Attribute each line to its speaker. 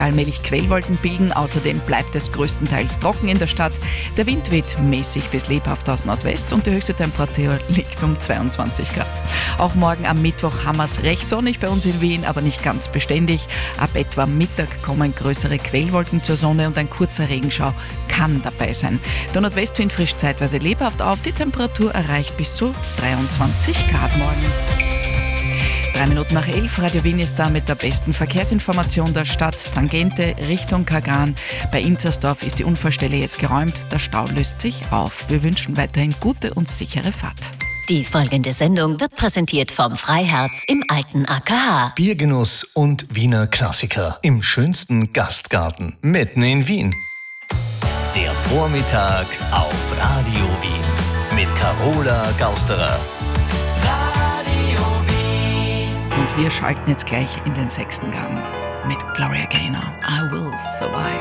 Speaker 1: allmählich Quellwolken bilden. Außerdem bleibt es größtenteils trocken in der Stadt. Der Wind weht mäßig bis lebhaft aus Nordwest und die höchste Temperatur liegt um 22 Grad. Auch morgen am Mittwoch haben wir es recht sonnig bei uns in Wien, aber nicht ganz beständig. Ab etwa Mittag kommen größere Quellwolken zur Sonne und ein kurzer Regenschau kann dabei sein. Der Nordwestwind frischt zeitweise lebhaft auf. Die Temperatur erreicht bis zu 23 Grad morgen. 11:03, Radio Wien ist da mit der besten Verkehrsinformation der Stadt. Tangente Richtung Kagan. Bei Inzersdorf ist die Unfallstelle jetzt geräumt. Der Stau löst sich auf. Wir wünschen weiterhin gute und sichere Fahrt.
Speaker 2: Die folgende Sendung wird präsentiert vom Freiherz im alten AKH.
Speaker 3: Biergenuss und Wiener Klassiker im schönsten Gastgarten mitten in Wien. Der Vormittag auf Radio Wien mit Carola Gausterer.
Speaker 1: Und wir schalten jetzt gleich in den 6. Gang mit Gloria Gaynor. I Will Survive.